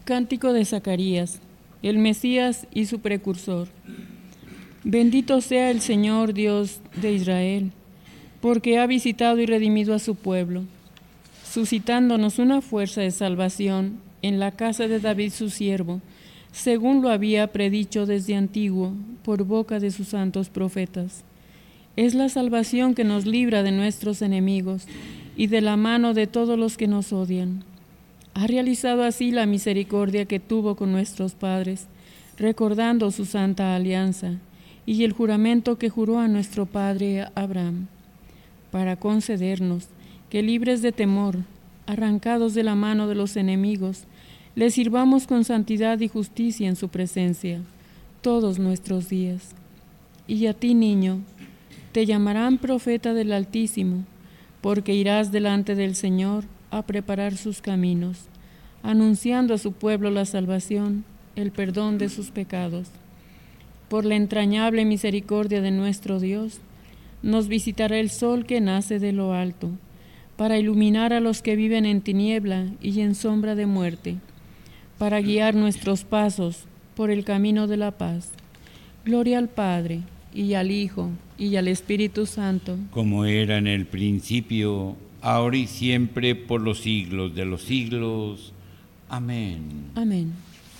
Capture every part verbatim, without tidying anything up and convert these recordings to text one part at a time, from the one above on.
Cántico de Zacarías, el Mesías y su precursor. Bendito sea el Señor Dios de Israel, porque ha visitado y redimido a su pueblo, suscitándonos una fuerza de salvación en la casa de David su siervo, según lo había predicho desde antiguo por boca de sus santos profetas. Es la salvación que nos libra de nuestros enemigos y de la mano de todos los que nos odian. Ha realizado así la misericordia que tuvo con nuestros padres, recordando su santa alianza y el juramento que juró a nuestro padre Abraham, para concedernos que, libres de temor, arrancados de la mano de los enemigos, le sirvamos con santidad y justicia en su presencia todos nuestros días. Y a ti, niño, te llamarán profeta del Altísimo, porque irás delante del Señor a preparar sus caminos, anunciando a su pueblo la salvación, el perdón de sus pecados. Por la entrañable misericordia de nuestro Dios, nos visitará el sol que nace de lo alto, para iluminar a los que viven en tiniebla y en sombra de muerte, para guiar nuestros pasos por el camino de la paz. Gloria al Padre, y al Hijo, y al Espíritu Santo, como era en el principio, ahora y siempre, por los siglos de los siglos. Amén. Amén.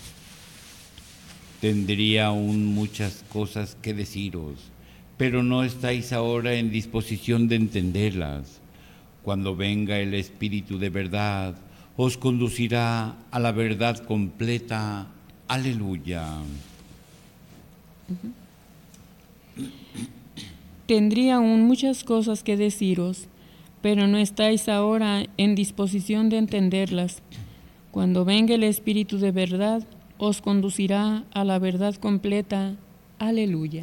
Tendría aún muchas cosas que deciros, pero no estáis ahora en disposición de entenderlas. Cuando venga el Espíritu de verdad, os conducirá a la verdad completa. Aleluya. Uh-huh. Tendría aún muchas cosas que deciros, pero no estáis ahora en disposición de entenderlas. Cuando venga el Espíritu de verdad, os conducirá a la verdad completa. Aleluya.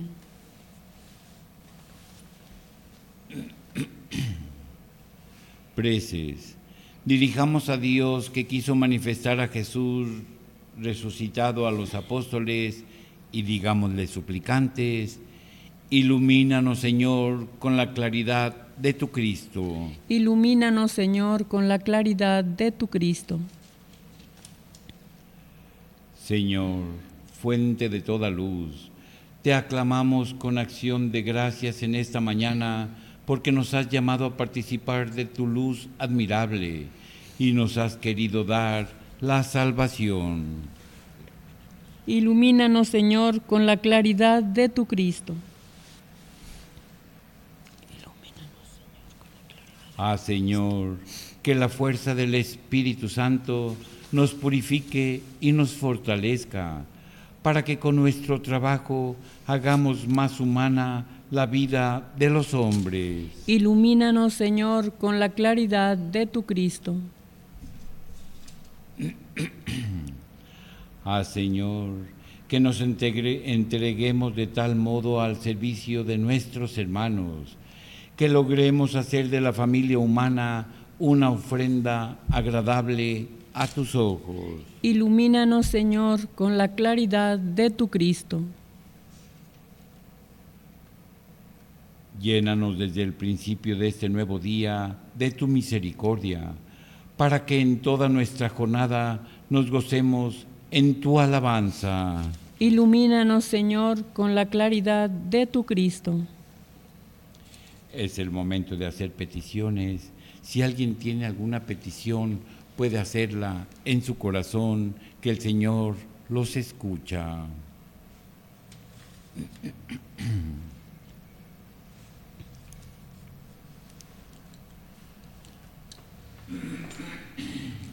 Preces. Dirijamos a Dios, que quiso manifestar a Jesús resucitado a los apóstoles, y digámosle suplicantes: ilumínanos, Señor, con la claridad de tu Cristo. Ilumínanos, Señor, con la claridad de tu Cristo. Señor, fuente de toda luz, te aclamamos con acción de gracias en esta mañana, porque nos has llamado a participar de tu luz admirable y nos has querido dar la salvación. Ilumínanos, Señor, con la claridad de tu Cristo. Ah, Señor, que la fuerza del Espíritu Santo nos purifique y nos fortalezca, para que con nuestro trabajo hagamos más humana la vida de los hombres. Ilumínanos, Señor, con la claridad de tu Cristo. Ah, Señor, que nos integre, entreguemos de tal modo al servicio de nuestros hermanos, que logremos hacer de la familia humana una ofrenda agradable a tus ojos. Ilumínanos, Señor, con la claridad de tu Cristo. Llénanos desde el principio de este nuevo día de tu misericordia, para que en toda nuestra jornada nos gocemos en tu alabanza. Ilumínanos, Señor, con la claridad de tu Cristo. Es el momento de hacer peticiones. Si alguien tiene alguna petición, puede hacerla en su corazón, que el Señor los escucha.